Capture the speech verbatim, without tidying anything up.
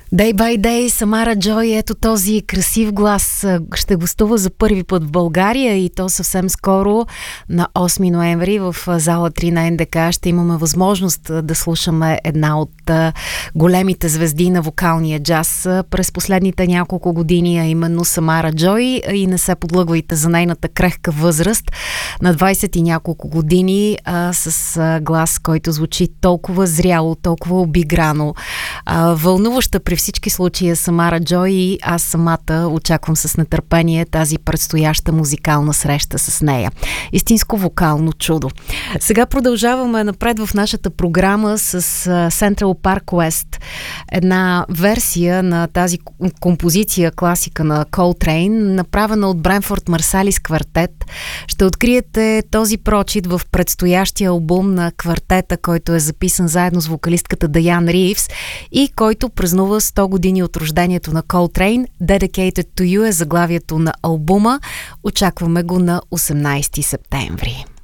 Day by Day, Самара Джой, ето този красив глас ще гостува за първи път в България и то съвсем скоро на осми ноември в зала три на Ен Де Ка ще имаме възможност да слушаме една от големите звезди на вокалния джаз през последните няколко години, а именно Самара Джой, и не се подлъгвайте за нейната крехка възраст на двайсет и няколко години, а, с глас, който звучи толкова зряло, толкова обиграно, а, вълнуваща при всички случаи е Самара Джой и аз самата очаквам с нетърпение тази предстояща музикална среща с нея. Истинско вокално чудо. Сега продължаваме напред в нашата програма с Central Park West. Една версия на тази композиция, класика на Coltrane, направена от Бренфорд Марсалис квартет. Ще откриете този прочит в предстоящия албум на квартета, който е записан заедно с вокалистката Даян Ривз и който празнува сто години от рождението на Coltrane. Dedicated to You е заглавието на албума. Очакваме го на осемнайсети септември.